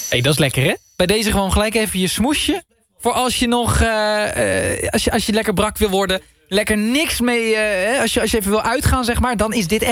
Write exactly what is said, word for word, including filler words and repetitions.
Hey, dat is lekker, hè? Bij deze gewoon gelijk even je smoesje. Voor als je nog... Uh, uh, als, je, als je lekker brak wil worden... Lekker niks mee... Uh, als, je, als je even wil uitgaan, zeg maar... Dan is dit echt